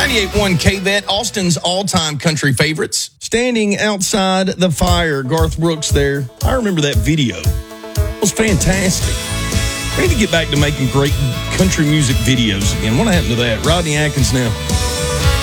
98.1 KVET, Austin's all-time country favorites. Standing outside the fire, Garth Brooks there. I remember that video. It was fantastic. We need to get back to making great country music videos again. What happened to that? Rodney Atkins now